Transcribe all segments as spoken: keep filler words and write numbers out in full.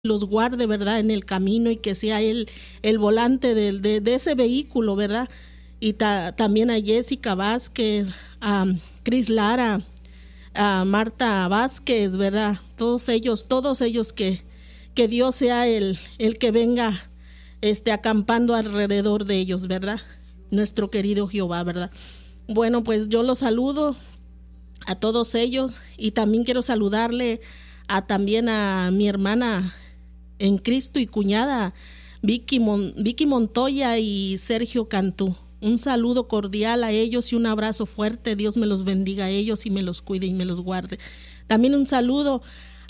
los guarde, ¿verdad?, en el camino, y que sea él el volante de, de, de ese vehículo, ¿verdad? Y ta, también a Jessica Vázquez, a Cris Lara, a Marta Vázquez, ¿verdad? Todos ellos, todos ellos que, que Dios sea el, el que venga este, acampando alrededor de ellos, ¿verdad? Nuestro querido Jehová, ¿verdad? Bueno, pues yo los saludo a todos ellos, y también quiero saludarle a también a mi hermana en Cristo y cuñada Vicky, Mon, Vicky Montoya y Sergio Cantú. Un saludo cordial a ellos y un abrazo fuerte. Dios me los bendiga a ellos y me los cuide y me los guarde. También un saludo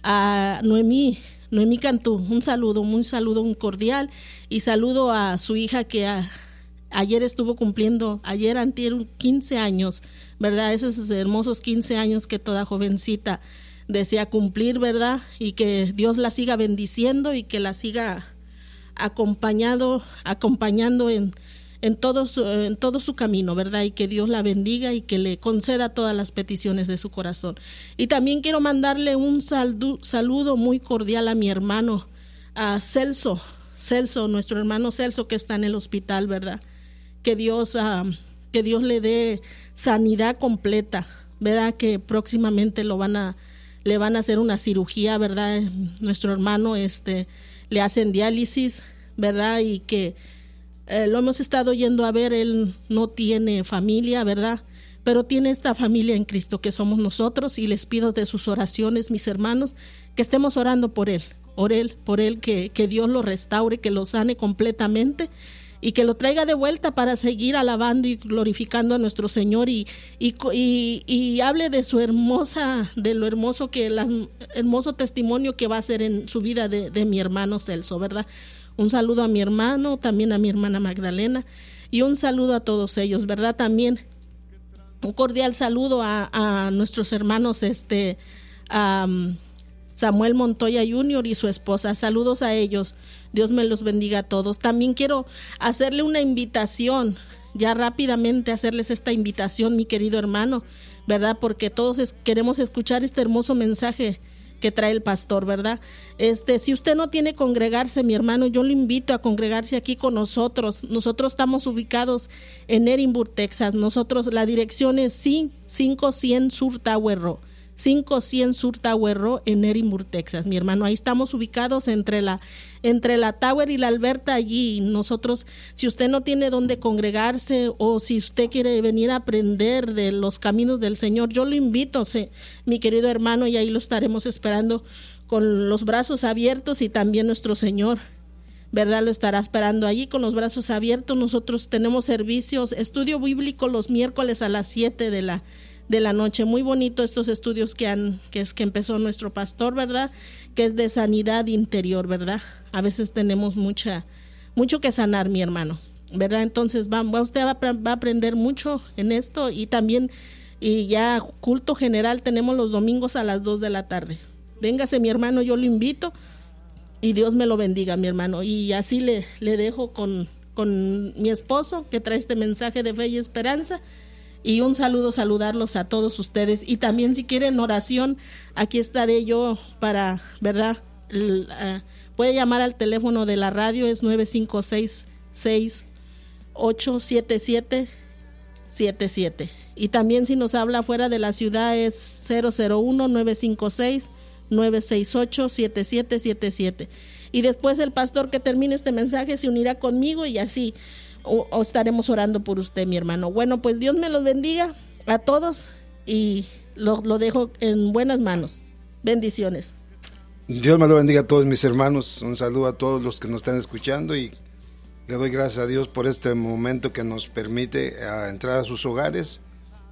a Noemí, Noemí Cantú, un saludo, un saludo un cordial, y saludo a su hija que a, ayer estuvo cumpliendo, ayer antier quince años, ¿verdad? Esos hermosos quince años que toda jovencita desea cumplir, ¿verdad? Y que Dios la siga bendiciendo y que la siga acompañado, acompañando en, en, todo su, en todo su camino, ¿verdad? Y que Dios la bendiga y que le conceda todas las peticiones de su corazón. Y también quiero mandarle un saldu, saludo muy cordial a mi hermano, a Celso, Celso, nuestro hermano Celso, que está en el hospital, ¿verdad? Que Dios, uh, que Dios le dé sanidad completa, ¿verdad? Que próximamente lo van a le van a hacer una cirugía, ¿verdad? Nuestro hermano este le hacen diálisis, ¿verdad? Y que eh, lo hemos estado yendo a ver, él no tiene familia, ¿verdad? Pero tiene esta familia en Cristo que somos nosotros, y les pido de sus oraciones, mis hermanos, que estemos orando por él, por él, por él, que, que Dios lo restaure, que lo sane completamente, y que lo traiga de vuelta para seguir alabando y glorificando a nuestro Señor, y, y, y, y hable de su hermosa, de lo hermoso que, el hermoso testimonio que va a ser en su vida de, de mi hermano Celso, ¿verdad? Un saludo a mi hermano, también a mi hermana Magdalena, y un saludo a todos ellos, ¿verdad? También un cordial saludo a, a nuestros hermanos, este, um, Samuel Montoya junior y su esposa. Saludos a ellos. Dios me los bendiga a todos. También quiero hacerle una invitación, ya rápidamente hacerles esta invitación, mi querido hermano, ¿verdad? Porque todos es, queremos escuchar este hermoso mensaje que trae el pastor, ¿verdad? Este, si usted no tiene congregarse, mi hermano, yo lo invito a congregarse aquí con nosotros. Nosotros estamos ubicados en Edinburgh, Texas. Nosotros, la dirección es cinco cien Sur Tower Road. cinco cien Sur Tower Road en Edinburgh, Texas, mi hermano. Ahí estamos ubicados entre la entre la Tower y la Alberta, allí. Nosotros, si usted no tiene dónde congregarse, o si usted quiere venir a aprender de los caminos del Señor, yo lo invito, se, mi querido hermano, y ahí lo estaremos esperando con los brazos abiertos, y también nuestro Señor, ¿verdad? Lo estará esperando allí con los brazos abiertos. Nosotros tenemos servicios, estudio bíblico los miércoles a las siete de la de la noche. Muy bonito estos estudios que han que es que empezó nuestro pastor, ¿verdad? Que es de sanidad interior, ¿verdad? A veces tenemos mucha mucho que sanar, mi hermano, ¿verdad? Entonces va, va usted va, va a aprender mucho en esto. Y también, y ya culto general tenemos los domingos a las dos de la tarde. Véngase, mi hermano, yo lo invito, y Dios me lo bendiga, mi hermano. Y así le, le dejo con, con mi esposo, que trae este mensaje de fe y esperanza. Y un saludo, saludarlos a todos ustedes. Y también, si quieren oración, aquí estaré yo para, ¿verdad? L- uh, puede llamar al teléfono de la radio, es nueve cinco seis, seis ocho siete siete siete siete. Y también, si nos habla fuera de la ciudad, es cero cero uno, nueve cinco seis, nueve seis ocho, siete siete siete siete. Y después el pastor que termine este mensaje se unirá conmigo, y así O, o estaremos orando por usted, mi hermano. Bueno, pues Dios me los bendiga a todos, y lo, lo dejo en buenas manos. Bendiciones. Dios me lo bendiga a todos mis hermanos. Un saludo a todos los que nos están escuchando, y le doy gracias a Dios por este momento que nos permite uh, entrar a sus hogares.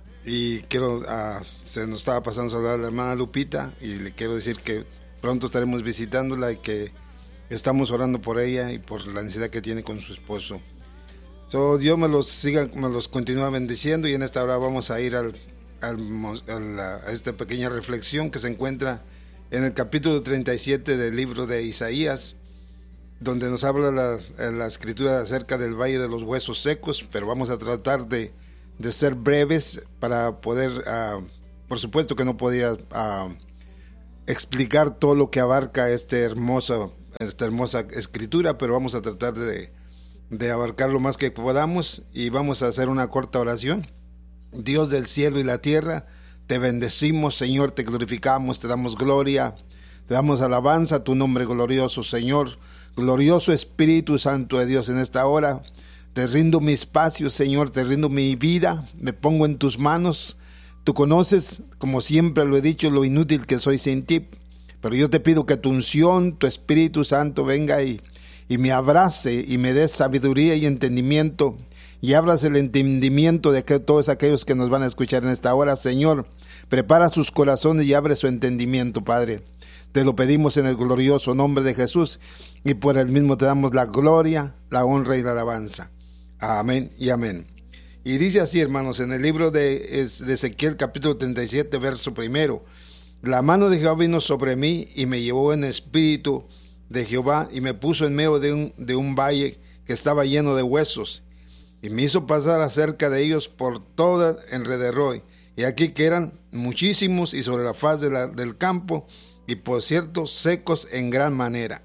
Y quiero, uh, se nos estaba pasando a saludar a la hermana Lupita, y le quiero decir que pronto estaremos visitándola, y que estamos orando por ella y por la necesidad que tiene con su esposo. So, Dios me los siga, me los continúa bendiciendo, y en esta hora vamos a ir al, al, a, la, a esta pequeña reflexión que se encuentra en el capítulo treinta y siete del libro de Isaías, donde nos habla la, la escritura acerca del valle de los huesos secos, pero vamos a tratar de, de ser breves para poder, uh, por supuesto que no podía uh, explicar todo lo que abarca este hermoso esta hermosa escritura, pero vamos a tratar de, de abarcar lo más que podamos y vamos a hacer una corta oración. Dios del cielo y la tierra, te bendecimos, Señor, te glorificamos, te damos gloria, te damos alabanza a tu nombre glorioso, Señor. Glorioso Espíritu Santo de Dios, en esta hora te rindo mi espacio, Señor, te rindo mi vida, me pongo en tus manos. Tú conoces, como siempre lo he dicho, lo inútil que soy sin ti, pero yo te pido que tu unción, tu Espíritu Santo venga y, y me abrace y me dé sabiduría y entendimiento, y abras el entendimiento de que todos aquellos que nos van a escuchar en esta hora, Señor. Prepara sus corazones y abre su entendimiento, Padre. Te lo pedimos en el glorioso nombre de Jesús, y por el mismo te damos la gloria, la honra y la alabanza. Amén y amén. Y dice así, hermanos, en el libro de, de Ezequiel, capítulo treinta y siete, verso primero: la mano de Jehová vino sobre mí y me llevó en espíritu de Jehová y me puso en medio de un, de un valle que estaba lleno de huesos, y me hizo pasar acerca de ellos por toda alrededor, y aquí que eran muchísimos y sobre la faz de la, del campo, y por cierto secos en gran manera.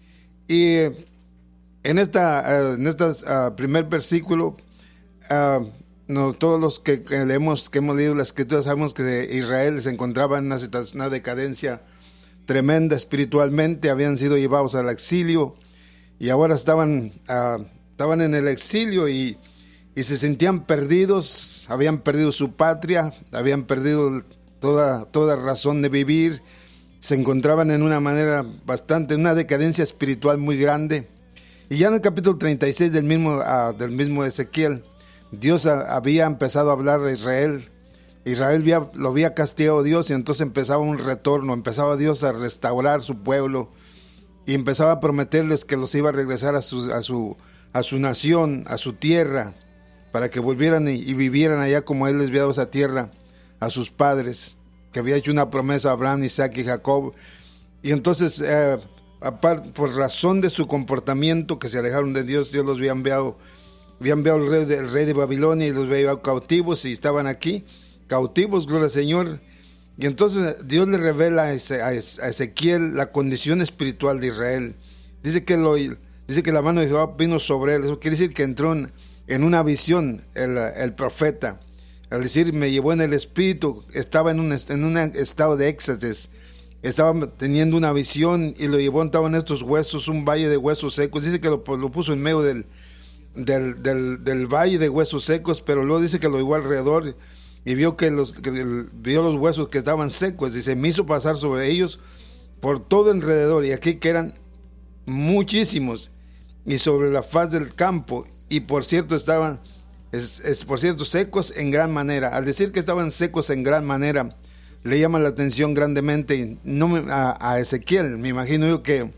Y en esta, en este uh, primer versículo, uh, no, todos los que, que leemos, que hemos leído la escritura, sabemos que Israel se encontraba en una situación, una decadencia tremenda espiritualmente, habían sido llevados al exilio y ahora estaban, uh, estaban en el exilio y, y se sentían perdidos, habían perdido su patria, habían perdido toda, toda razón de vivir. Se encontraban en una manera bastante, una decadencia espiritual muy grande. Y ya en el capítulo treinta y seis del mismo, uh, del mismo Ezequiel, Dios a, había empezado a hablar a Israel. Israel había, lo había castigado Dios, y entonces empezaba un retorno, empezaba Dios a restaurar su pueblo y empezaba a prometerles que los iba a regresar a su, a su, a su nación, a su tierra, para que volvieran y, y vivieran allá como Él les había dado esa tierra a sus padres, que había hecho una promesa a Abraham, Isaac y Jacob. Y entonces, eh, aparte, por razón de su comportamiento, que se alejaron de Dios, Dios los había enviado, había enviado el rey, de, el rey de Babilonia, y los había llevado cautivos, y estaban aquí, cautivos, gloria al Señor. Y entonces Dios le revela a Ezequiel la condición espiritual de Israel. Dice que, lo, dice que la mano de Jehová vino sobre él. Eso quiere decir que entró en, en una visión el, el profeta. Al decir, me llevó en el espíritu, estaba en un, en un estado de éxtasis, estaba teniendo una visión y lo llevó, estaba en estos huesos, un valle de huesos secos. Dice que lo, lo puso en medio del, del, del, del valle de huesos secos, pero luego dice que lo llevó alrededor y vio que los, que el, vio los huesos que estaban secos. Dice, me hizo pasar sobre ellos por todo alrededor, y aquí que eran muchísimos, y sobre la faz del campo, y por cierto estaban Es, es por cierto secos en gran manera. Al decir que estaban secos en gran manera, le llama la atención grandemente no me, a, a Ezequiel. Me imagino yo que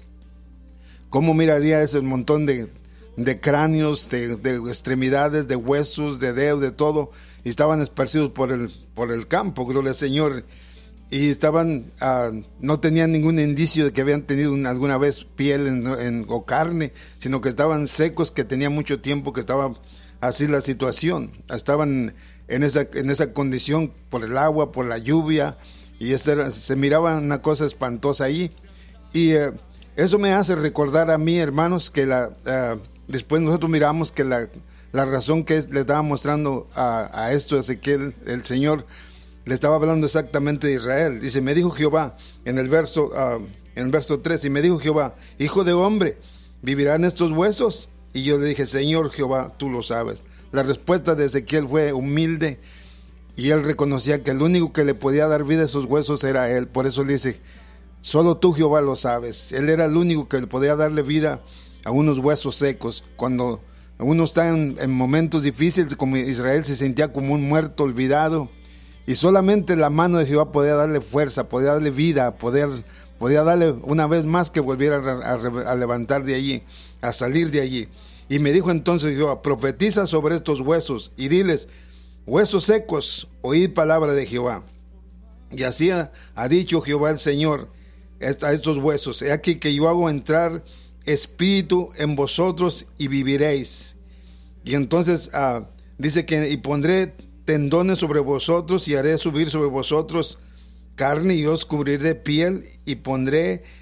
cómo miraría ese montón de, de cráneos, de, de extremidades, de huesos, de dedos, de todo, y estaban esparcidos por el, por el campo, gloria al Señor, y estaban, uh, no tenían ningún indicio de que habían tenido una, alguna vez piel en, en, o carne, sino que estaban secos, que tenía mucho tiempo que estaba así la situación. Estaban en esa, en esa condición por el agua, por la lluvia, y era, se miraba una cosa espantosa ahí. Y uh, eso me hace recordar a mí, hermanos, que la, uh, después nosotros miramos que la, la razón que le estaba mostrando a, a esto Ezequiel, el Señor le estaba hablando exactamente de Israel. Dice, me dijo Jehová, en el verso, uh, en el verso tres, y me dijo Jehová, hijo de hombre, ¿vivirán estos huesos? Y yo le dije, Señor Jehová, tú lo sabes. La respuesta de Ezequiel fue humilde, y él reconocía que el único que le podía dar vida a esos huesos era él. Por eso le dice, solo tú Jehová lo sabes. Él era el único que le podía darle vida a unos huesos secos. Cuando uno está en, en momentos difíciles, como Israel se sentía como un muerto olvidado, y solamente la mano de Jehová podía darle fuerza, podía darle vida, poder, podía darle una vez más que volviera a, a, a levantar de allí, a salir de allí. Y me dijo entonces Jehová, profetiza sobre estos huesos y diles, huesos secos, oíd palabra de Jehová. Y así ha, ha dicho Jehová el Señor a estos huesos, he aquí que yo hago entrar espíritu en vosotros y viviréis. Y entonces uh, dice que y pondré tendones sobre vosotros y haré subir sobre vosotros carne, y os cubriré de piel, y pondré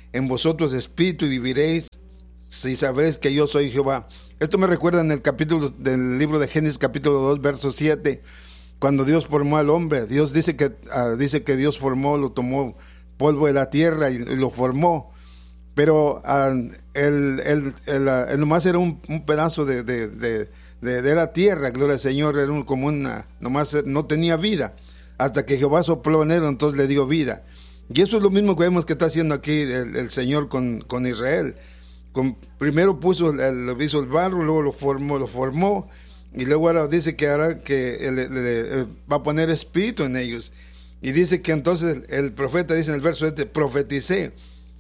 en vosotros espíritu y viviréis, si sabréis que yo soy Jehová. Esto me recuerda en el capítulo del libro de Génesis, capítulo dos, verso siete, cuando Dios formó al hombre. Dios dice que, uh, dice que Dios formó, lo tomó polvo de la tierra y, y lo formó. Pero uh, él, él, él, uh, él nomás era un, un pedazo de, de, de, de, de la tierra, gloria al Señor, era un, como una, nomás no tenía vida, hasta que Jehová sopló en él, entonces le dio vida. Y eso es lo mismo que vemos que está haciendo aquí el, el Señor con, con Israel. Con, primero puso el, lo hizo el barro, luego lo formó, lo formó, y luego ahora dice que ahora que él, él, él, va a poner espíritu en ellos. Y dice que entonces el profeta dice en el verso siete, profeticé.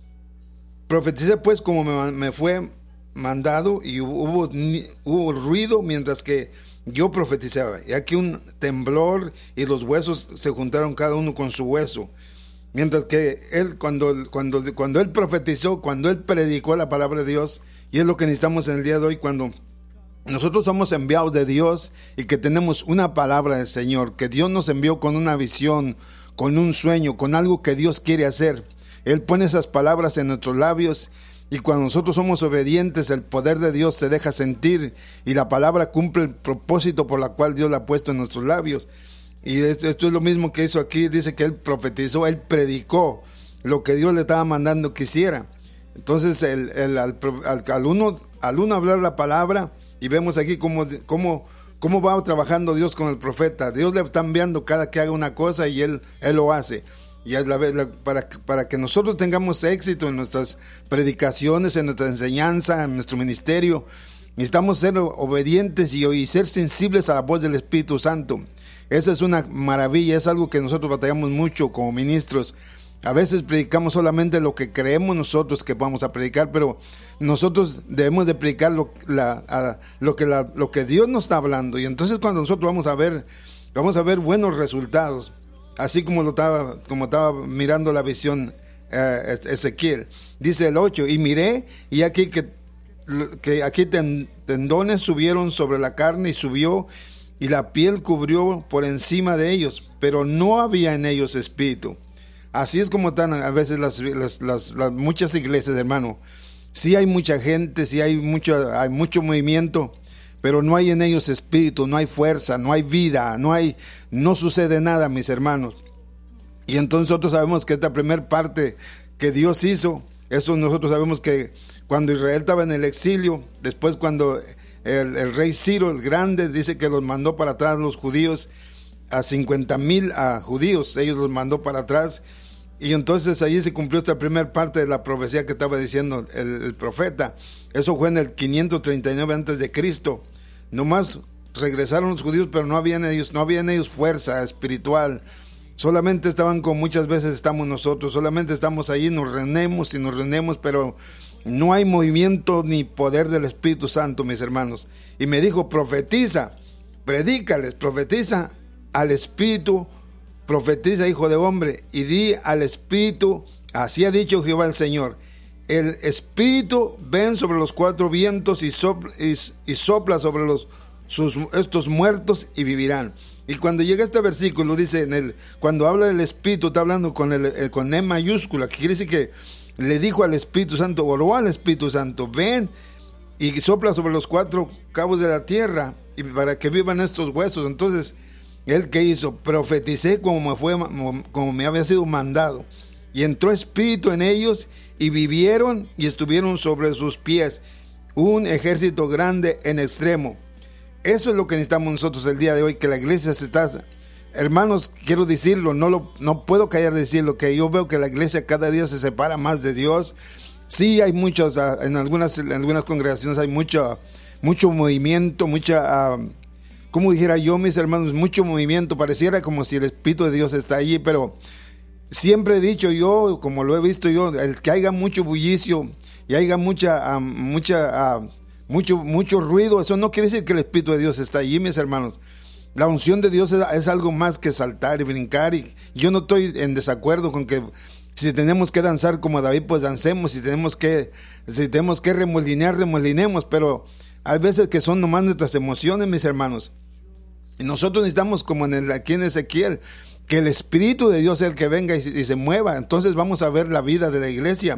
Profeticé pues como me, me fue mandado, y hubo, hubo ruido mientras que yo profetizaba. Y aquí un temblor, y los huesos se juntaron cada uno con su hueso. Mientras que él, cuando, cuando, cuando él profetizó, cuando él predicó la palabra de Dios, y es lo que necesitamos en el día de hoy, cuando nosotros somos enviados de Dios y que tenemos una palabra del Señor, que Dios nos envió con una visión, con un sueño, con algo que Dios quiere hacer. Él pone esas palabras en nuestros labios, y cuando nosotros somos obedientes, el poder de Dios se deja sentir, y la palabra cumple el propósito por la cual Dios la ha puesto en nuestros labios. Y esto, esto es lo mismo que hizo aquí. Dice que él profetizó, él predicó lo que Dios le estaba mandando que hiciera. Entonces el, el, al, al, al, uno, al uno hablar la palabra, y vemos aquí cómo, cómo, cómo va trabajando Dios con el profeta. Dios le está enviando cada que haga una cosa, y él, él lo hace. Y a la, la, para, para que nosotros tengamos éxito en nuestras predicaciones, en nuestra enseñanza, en nuestro ministerio, necesitamos ser obedientes y, y ser sensibles a la voz del Espíritu Santo. Esa es una maravilla, es algo que nosotros batallamos mucho como ministros. A veces predicamos solamente lo que creemos nosotros que vamos a predicar, pero nosotros debemos de predicar lo, la, a, lo, que, la, lo que Dios nos está hablando. Y entonces cuando nosotros vamos a ver, vamos a ver buenos resultados, así como lo estaba, como estaba mirando la visión eh, Ezequiel. Dice el ocho, y miré, y aquí que, que aquí ten, tendones subieron sobre la carne, y subió, y la piel cubrió por encima de ellos, pero no había en ellos espíritu. Así es como están a veces las, las, las, las muchas iglesias, hermano. Sí hay mucha gente, sí hay mucho, hay mucho movimiento, pero no hay en ellos espíritu, no hay fuerza, no hay vida, no hay, no sucede nada, mis hermanos. Y entonces nosotros sabemos que esta primera parte que Dios hizo, eso nosotros sabemos que cuando Israel estaba en el exilio, después cuando El, el rey Ciro el Grande dice que los mandó para atrás los judíos, a cincuenta mil a judíos, ellos los mandó para atrás, y entonces allí se cumplió esta primera parte de la profecía que estaba diciendo el, el profeta. Eso fue en el quinientos treinta y nueve antes de Cristo. Nomás regresaron los judíos, pero no habían ellos, no habían ellos fuerza espiritual. Solamente estaban, como muchas veces estamos nosotros, solamente estamos allí, nos reunimos y nos reunimos, pero no hay movimiento ni poder del Espíritu Santo, mis hermanos. Y me dijo, profetiza, predícales, profetiza al Espíritu, profetiza, hijo de hombre, y di al Espíritu, así ha dicho Jehová el Señor, el Espíritu ven sobre los cuatro vientos y sopla, y, y sopla sobre los, sus, estos muertos y vivirán. Y cuando llega este versículo, dice, en el, cuando habla del Espíritu, está hablando con, el, el, con E mayúscula, que quiere decir que le dijo al Espíritu Santo, oró al Espíritu Santo, ven y sopla sobre los cuatro cabos de la tierra, y para que vivan estos huesos. Entonces, ¿él qué hizo? Profeticé como me, fue, como me había sido mandado, y entró espíritu en ellos, y vivieron y estuvieron sobre sus pies, un ejército grande en extremo. Eso es lo que necesitamos nosotros el día de hoy, que la iglesia se está... Hermanos, quiero decirlo, no, lo, no puedo callar de decirlo, que yo veo que la iglesia cada día se separa más de Dios. Sí hay muchos, en algunas, en algunas congregaciones hay mucho, mucho movimiento, mucha, uh, como dijera yo, mis hermanos, mucho movimiento, pareciera como si el Espíritu de Dios está allí, pero siempre he dicho yo, como lo he visto yo, el que haya mucho bullicio y haya mucha, uh, mucha, uh, mucho, mucho ruido, eso no quiere decir que el Espíritu de Dios está allí, mis hermanos. La unción de Dios es, es algo más que saltar y brincar, y yo no estoy en desacuerdo con que si tenemos que danzar como David, pues dancemos, si tenemos que, si tenemos que remolinear, remolinemos, pero hay veces que son nomás nuestras emociones, mis hermanos. Y nosotros necesitamos, como en el, aquí en Ezequiel, que el Espíritu de Dios sea el que venga y, y se mueva. Entonces vamos a ver la vida de la iglesia.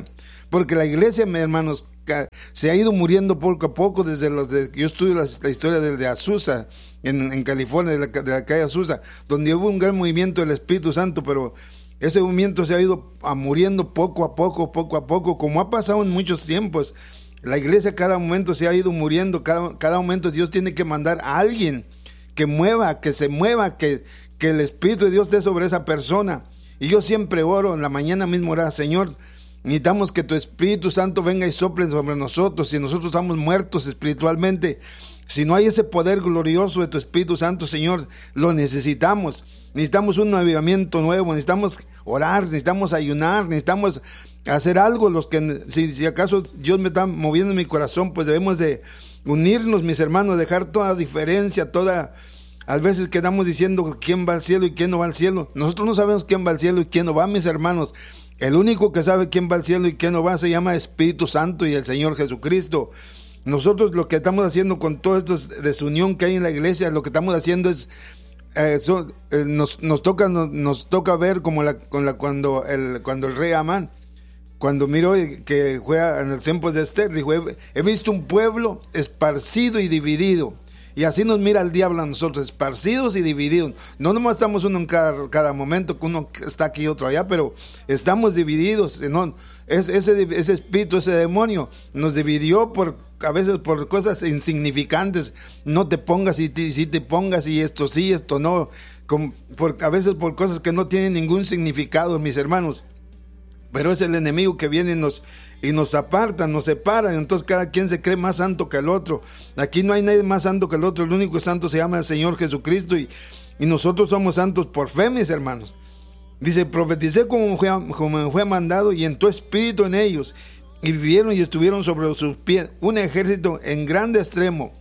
porque la iglesia, mis hermanos, se ha ido muriendo poco a poco desde los de, yo estudio la, la historia de, de Azusa, en, en California, de la, de la calle Azusa, donde hubo un gran movimiento del Espíritu Santo, pero ese movimiento se ha ido a muriendo poco a poco, poco a poco, como ha pasado en muchos tiempos. La iglesia cada momento se ha ido muriendo, cada, cada momento Dios tiene que mandar a alguien que mueva, que se mueva, que, que el Espíritu de Dios esté sobre esa persona. Y yo siempre oro, en la mañana mismo oraba, Señor, necesitamos que tu Espíritu Santo venga y sople sobre nosotros. Si nosotros estamos muertos espiritualmente, si no hay ese poder glorioso de tu Espíritu Santo, Señor, lo necesitamos. Necesitamos un avivamiento nuevo, necesitamos orar, necesitamos ayunar, necesitamos hacer algo. Los que, si, si acaso Dios me está moviendo en mi corazón, pues debemos de unirnos, mis hermanos, dejar toda diferencia, toda... A veces quedamos diciendo quién va al cielo y quién no va al cielo. Nosotros no sabemos quién va al cielo y quién no va, mis hermanos. El único que sabe quién va al cielo y quién no va se llama Espíritu Santo y el Señor Jesucristo. Nosotros lo que estamos haciendo con toda esta desunión que hay en la iglesia, lo que estamos haciendo es, eh, son, eh, nos, nos, toca, nos, nos toca ver como la, con la, cuando, el, cuando el rey Amán, cuando miró que fue en los tiempos de Esther, dijo, he, he visto un pueblo esparcido y dividido. Y así nos mira el diablo a nosotros, esparcidos y divididos. No nomás estamos uno en cada, cada momento, que uno está aquí y otro allá, pero estamos divididos. ¿No? Es, ese, ese espíritu, ese demonio, nos dividió por, a veces por cosas insignificantes. No te pongas y si te pongas y esto sí, esto no. Con, por, a veces por cosas que no tienen ningún significado, mis hermanos. Pero es el enemigo que viene y nos, y nos aparta, nos separa. Entonces cada quien se cree más santo que el otro. Aquí no hay nadie más santo que el otro. El único santo se llama el Señor Jesucristo. Y, y nosotros somos santos por fe, mis hermanos. Dice, profeticé como fue, como fue mandado y entró espíritu en ellos. Y vivieron y estuvieron sobre sus pies. Un ejército en grande extremo.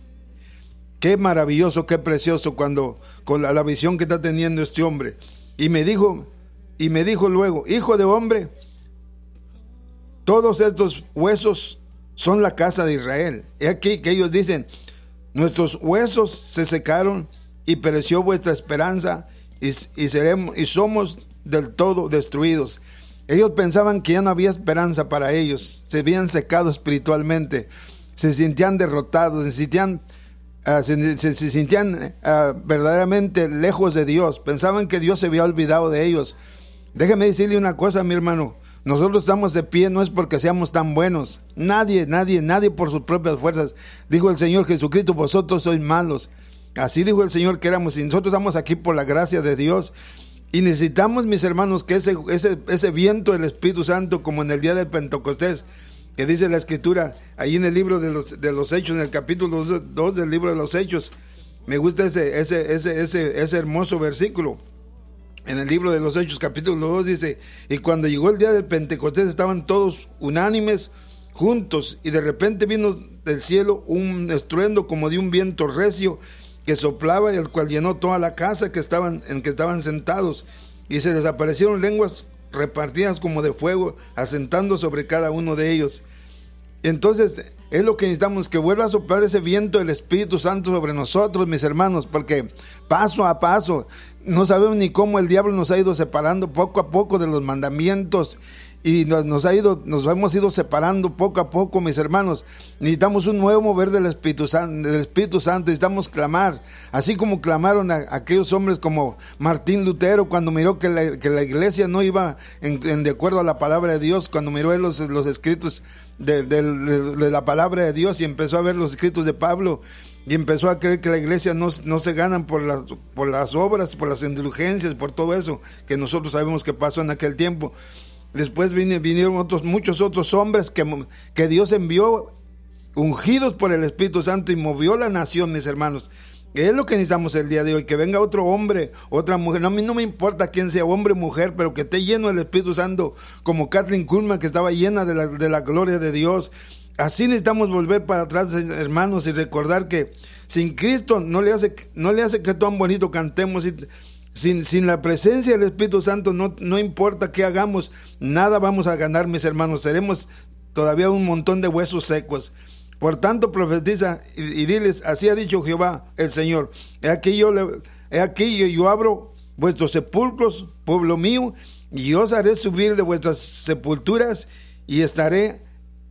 Qué maravilloso, qué precioso cuando con la, la visión que está teniendo este hombre. Y me dijo, y me dijo luego, hijo de hombre, todos estos huesos son la casa de Israel. He aquí que ellos dicen, nuestros huesos se secaron y pereció vuestra esperanza y, y, seremos, y somos del todo destruidos. Ellos pensaban que ya no había esperanza para ellos. Se habían secado espiritualmente. Se sentían derrotados, se sentían, uh, se, se, se sentían uh, verdaderamente lejos de Dios. Pensaban que Dios se había olvidado de ellos. Déjeme decirle una cosa, mi hermano. Nosotros estamos de pie no es porque seamos tan buenos. Nadie, nadie, nadie por sus propias fuerzas. Dijo el Señor Jesucristo, vosotros sois malos. Así dijo el Señor que éramos. Y nosotros estamos aquí por la gracia de Dios. Y necesitamos, mis hermanos, que ese, ese, ese viento del Espíritu Santo, como en el día del Pentecostés, que dice la Escritura, ahí en el libro de los, de los Hechos, en el capítulo dos del libro de los Hechos. Me gusta ese, ese, ese, ese, ese hermoso versículo. En el libro de los Hechos, capítulo dos, dice, y cuando llegó el día del Pentecostés estaban todos unánimes, juntos, y de repente vino del cielo un estruendo como de un viento recio que soplaba y el cual llenó toda la casa que estaban, en que estaban sentados, y se les aparecieron lenguas repartidas como de fuego, asentando sobre cada uno de ellos. Entonces es lo que necesitamos, que vuelva a soplar ese viento del Espíritu Santo sobre nosotros, mis hermanos, porque paso a paso no sabemos ni cómo el diablo nos ha ido separando poco a poco de los mandamientos y nos, nos ha ido, nos hemos ido separando poco a poco, mis hermanos. Necesitamos un nuevo mover del Espíritu Santo, del Espíritu Santo. Necesitamos clamar, así como clamaron a, a aquellos hombres como Martín Lutero cuando miró que la, que la iglesia no iba en, en de acuerdo a la palabra de Dios, cuando miró él los, los escritos de, de, de, de la palabra de Dios y empezó a ver los escritos de Pablo. Y empezó a creer que la iglesia no, no se ganan por las, por las obras, por las indulgencias, por todo eso que nosotros sabemos que pasó en aquel tiempo. Después vinieron otros, muchos otros hombres que, que Dios envió ungidos por el Espíritu Santo y movió la nación, mis hermanos. Es lo que necesitamos el día de hoy, que venga otro hombre, otra mujer. No, a mí no me importa quién sea, hombre o mujer, pero que esté lleno del Espíritu Santo, como Kathleen Kuhlman, que estaba llena de la, de la gloria de Dios. Así necesitamos volver para atrás, hermanos, y recordar que sin Cristo no le hace, no le hace que tan bonito cantemos. Y sin, sin la presencia del Espíritu Santo, no, no importa qué hagamos, nada vamos a ganar, mis hermanos. Seremos todavía un montón de huesos secos. Por tanto, profetiza y, y diles, así ha dicho Jehová el Señor. He aquí yo, le, he aquí yo, yo abro vuestros sepulcros, pueblo mío, y os haré subir de vuestras sepulturas, y estaré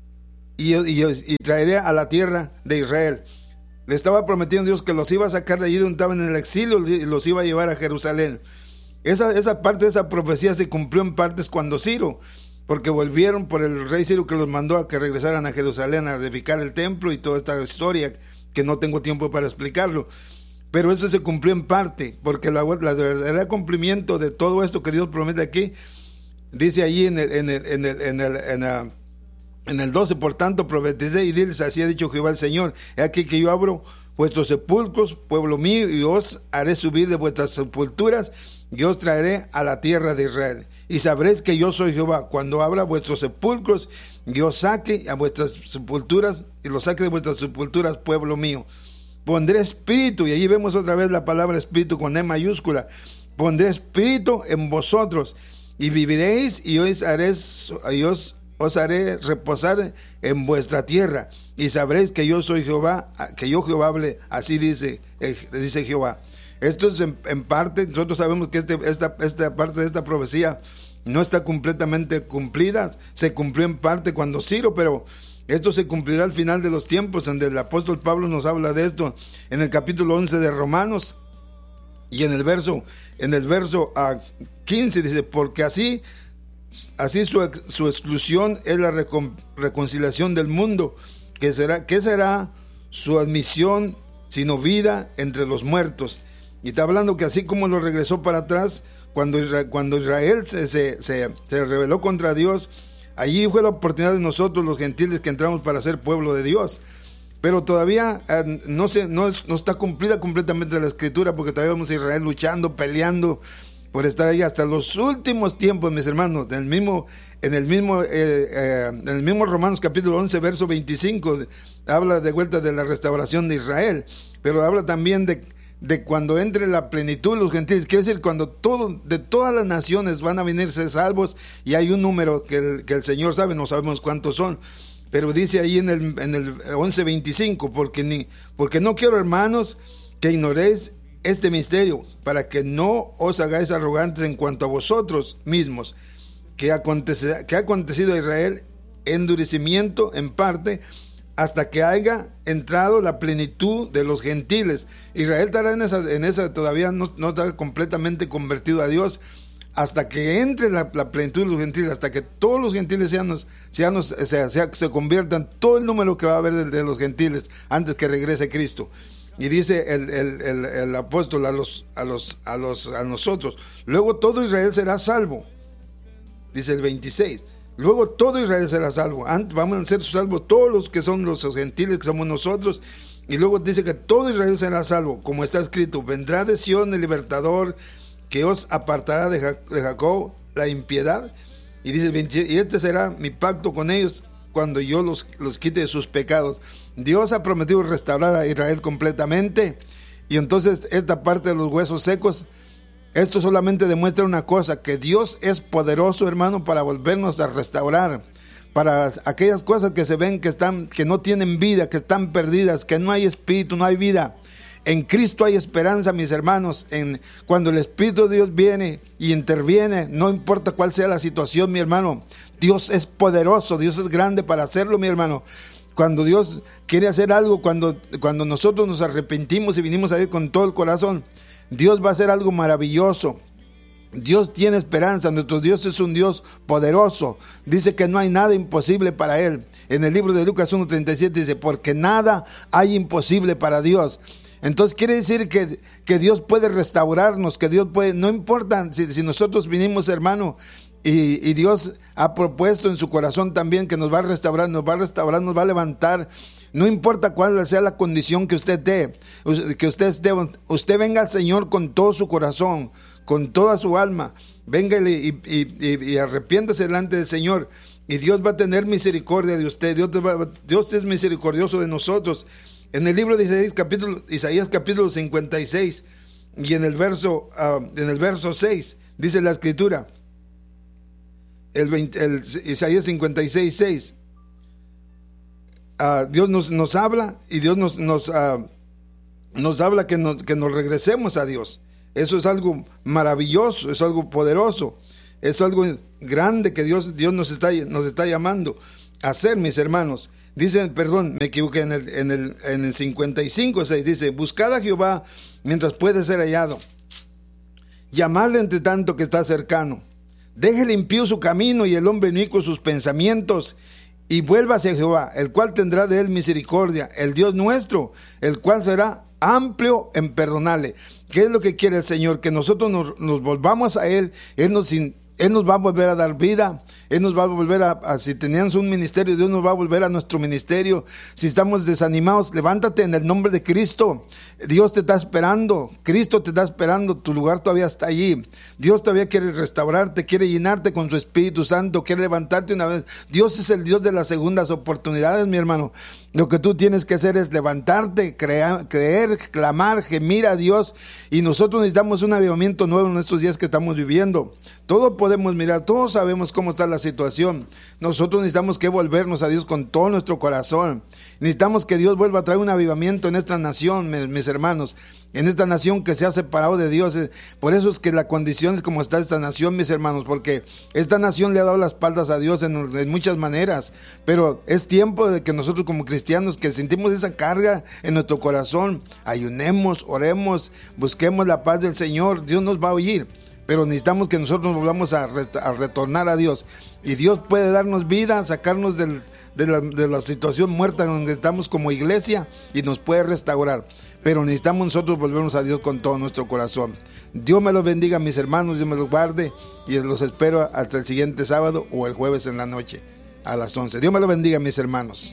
y, y, y traeré a la tierra de Israel. Le estaba prometiendo Dios que los iba a sacar de allí donde estaban en el exilio y los iba a llevar a Jerusalén. Esa, esa parte de esa profecía se cumplió en partes cuando Ciro, porque volvieron por el rey Ciro que los mandó a que regresaran a Jerusalén a edificar el templo y toda esta historia que no tengo tiempo para explicarlo. Pero eso se cumplió en parte, porque la, la verdadera cumplimiento de todo esto que Dios promete aquí, dice allí en el, en el, en el, en el, en el, en el doce, por tanto profeticé y diles, así ha dicho Jehová el Señor, he aquí que yo abro vuestros sepulcros, pueblo mío, y os haré subir de vuestras sepulturas, y os traeré a la tierra de Israel. Y sabréis que yo soy Jehová, cuando abra vuestros sepulcros, y os saque a vuestras sepulturas, y los saque de vuestras sepulturas, pueblo mío. Pondré espíritu, y allí vemos otra vez la palabra espíritu con E mayúscula. Pondré espíritu en vosotros, y viviréis, y os haré, y os, os haré reposar en vuestra tierra. Y sabréis que yo soy Jehová, que yo Jehová hable, así dice, eh, dice Jehová. Esto es en, en parte, nosotros sabemos que este, esta, esta parte de esta profecía no está completamente cumplida, se cumplió en parte cuando Ciro, pero esto se cumplirá al final de los tiempos, donde el apóstol Pablo nos habla de esto en el capítulo once de Romanos, y en el verso, en el verso uh, quince dice, porque así, así su, su exclusión es la recon, reconciliación del mundo, que será, ¿qué será su admisión sino vida entre los muertos? Y está hablando que así como lo regresó para atrás, cuando Israel, cuando Israel se, se, se, se rebeló contra Dios, allí fue la oportunidad de nosotros los gentiles que entramos para ser pueblo de Dios. Pero todavía eh, no, se, no, es, no está cumplida completamente la escritura, porque todavía vemos a Israel luchando, peleando por estar ahí hasta los últimos tiempos, mis hermanos. En el mismo, en el mismo, eh, eh, en el mismo Romanos capítulo once, verso veinticinco, habla de vuelta de la restauración de Israel, pero habla también de de cuando entre la plenitud de los gentiles, quiere decir cuando todo, de todas las naciones van a venirse salvos, y hay un número que el, que el Señor sabe, no sabemos cuántos son, pero dice ahí en el, en el once veinticinco, porque, ni, porque no quiero, hermanos, que ignoréis este misterio, para que no os hagáis arrogantes en cuanto a vosotros mismos, que, acontece, que ha acontecido a Israel endurecimiento en parte, hasta que haya entrado la plenitud de los gentiles. Israel estará en esa, en esa todavía no, no está completamente convertido a Dios, hasta que entre la, la plenitud de los gentiles, hasta que todos los gentiles sean, sean, se, se, se conviertan, todo el número que va a haber de, de los gentiles, antes que regrese Cristo. Y dice el, el, el, el apóstol a los, a los, a los, a nosotros, luego todo Israel será salvo, dice el veintiséis. Luego todo Israel será salvo. Vamos a ser salvos todos los que son los gentiles, que somos nosotros. Y luego dice que todo Israel será salvo, como está escrito, vendrá de Sión el libertador, que os apartará de, ja- de Jacob la impiedad. Y dice, y este será mi pacto con ellos cuando yo los, los quite de sus pecados. Dios ha prometido restaurar a Israel completamente. Y entonces esta parte de los huesos secos, esto solamente demuestra una cosa, que Dios es poderoso, hermano, para volvernos a restaurar, para aquellas cosas que se ven que están, que no tienen vida, que están perdidas, que no hay espíritu, no hay vida. En Cristo hay esperanza, mis hermanos. En, cuando el Espíritu de Dios viene y interviene, no importa cuál sea la situación, mi hermano, Dios es poderoso, Dios es grande para hacerlo, mi hermano. Cuando Dios quiere hacer algo, cuando, cuando nosotros nos arrepentimos y vinimos a Él con todo el corazón, Dios va a hacer algo maravilloso. Dios tiene esperanza, nuestro Dios es un Dios poderoso. Dice que no hay nada imposible para Él. En el libro de Lucas uno treinta y siete dice, porque nada hay imposible para Dios. Entonces quiere decir que, que Dios puede restaurarnos, que Dios puede, no importa si, si nosotros vinimos, hermano, y, y Dios ha propuesto en su corazón también que nos va a restaurar, nos va a restaurar, nos va a levantar. No importa cuál sea la condición que usted esté, que usted esté, usted venga al Señor con todo su corazón, con toda su alma, venga y, y, y, y arrepiéntase delante del Señor, y Dios va a tener misericordia de usted. Dios, va, Dios es misericordioso de nosotros. En el libro de Isaías capítulo, Isaías capítulo cincuenta y seis, y en el verso, uh, en el verso seis, dice la Escritura, el, veinte, el Isaías cincuenta y seis, seis, Uh, Dios nos, nos habla y Dios nos, nos, uh, nos habla que nos, que nos regresemos a Dios. Eso es algo maravilloso, es algo poderoso. Es algo grande que Dios, Dios nos está, nos está llamando a hacer, mis hermanos. Dice, perdón, me equivoqué, en el, en el, en el cincuenta y cinco, seis, dice, buscad a Jehová mientras puede ser hallado. Llamadle entre tanto que está cercano. Deje el impío su camino y el hombre inicuo sus pensamientos, y vuelva hacia Jehová, el cual tendrá de él misericordia, el Dios nuestro, el cual será amplio en perdonarle. ¿Qué es lo que quiere el Señor? Que nosotros nos, nos volvamos a Él. Él nos, Él nos va a volver a dar vida. Él nos va a volver a, a, si teníamos un ministerio, Dios nos va a volver a nuestro ministerio. Si estamos desanimados, levántate en el nombre de Cristo. Dios te está esperando, Cristo te está esperando, tu lugar todavía está allí. Dios todavía quiere restaurarte, quiere llenarte con su Espíritu Santo, quiere levantarte una vez. Dios es el Dios de las segundas oportunidades, mi hermano. Lo que tú tienes que hacer es levantarte, creer, creer, clamar, gemir a Dios, y nosotros necesitamos un avivamiento nuevo en estos días que estamos viviendo. Todos podemos mirar, todos sabemos cómo está la situación. Nosotros necesitamos que volvernos a Dios con todo nuestro corazón. Necesitamos que Dios vuelva a traer un avivamiento en esta nación, mis hermanos, en esta nación que se ha separado de Dios. Por eso es que la condición es como está esta nación, mis hermanos, porque esta nación le ha dado las espaldas a Dios en, en muchas maneras, pero es tiempo de que nosotros como cristianos que sentimos esa carga en nuestro corazón, ayunemos, oremos, busquemos la paz del Señor. Dios nos va a oír, pero necesitamos que nosotros volvamos a, rest- a retornar a Dios, y Dios puede darnos vida, sacarnos del, de, la, de la situación muerta en donde estamos como iglesia, y nos puede restaurar, pero necesitamos nosotros volvernos a Dios con todo nuestro corazón. Dios me los bendiga, mis hermanos, Dios me los guarde, y los espero hasta el siguiente sábado o el jueves en la noche a las once. Dios me los bendiga, mis hermanos.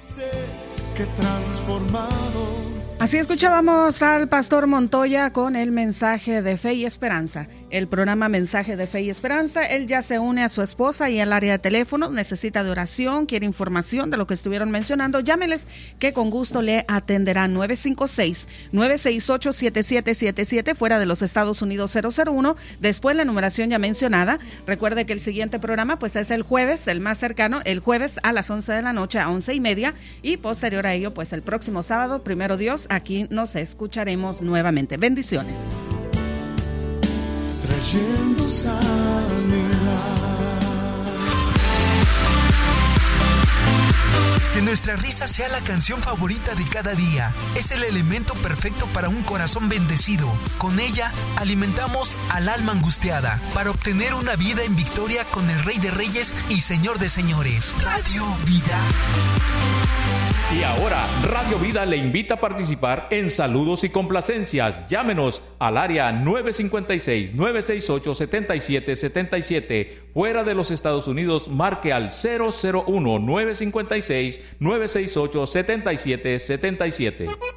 Que transformado. Así escuchábamos al pastor Montoya con el mensaje de fe y esperanza. El programa Mensaje de Fe y Esperanza. Él ya se une a su esposa y al área de teléfono. Necesita de oración, quiere información de lo que estuvieron mencionando. Llámeles que con gusto le atenderán. nueve cinco seis, nueve seis ocho, siete siete siete siete, fuera de los Estados Unidos cero cero uno. Después la numeración ya mencionada. Recuerde que el siguiente programa pues es el jueves, el más cercano, el jueves a las once de la noche, a once y media. Y posterior a ello pues el próximo sábado, primero Dios, aquí nos escucharemos nuevamente. Bendiciones. Trayendo sanidad. Que nuestra risa sea la canción favorita de cada día. Es el elemento perfecto para un corazón bendecido. Con ella alimentamos al alma angustiada para obtener una vida en victoria con el Rey de Reyes y Señor de Señores. Radio Vida. Y ahora, Radio Vida le invita a participar en saludos y complacencias. Llámenos al área nueve cinco seis, nueve seis ocho, siete siete siete siete. Fuera de los Estados Unidos, marque al cero cero uno, nueve cinco seis, nueve seis ocho, siete siete siete siete.